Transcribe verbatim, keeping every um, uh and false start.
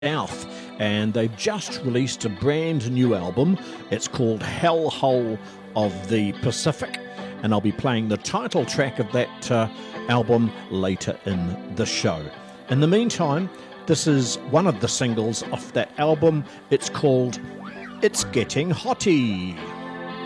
South, and they've just released a brand new album. It's called Hellhole of the Pacific, and I'll be playing the title track of that uh, album later in the show. In the meantime, this is one of the singles off that album. It's called It's Getting Hottie.